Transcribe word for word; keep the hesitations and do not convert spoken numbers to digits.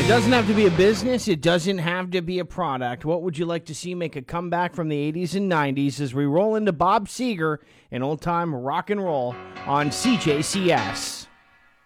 Doesn't have to be a business. It doesn't have to be a product. What would you like to see make a comeback from the eighties and nineties as we roll into Bob Seger and old-time rock and roll on C J C S?